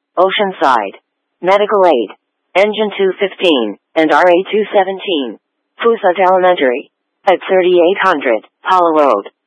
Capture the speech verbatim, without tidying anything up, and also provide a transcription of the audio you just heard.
Oceanside. Medical Aid. Engine two fifteen, and R A two seventeen. Fusat Elementary. At thirty-eight hundred, Palo Road.